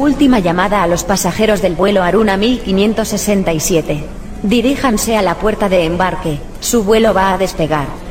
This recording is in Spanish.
Última llamada a los pasajeros del vuelo Aruna 1567. Diríjanse a la puerta de embarque, su vuelo va a despegar.